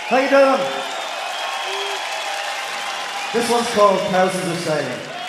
How you doing? This one's called Thousands of Sailing.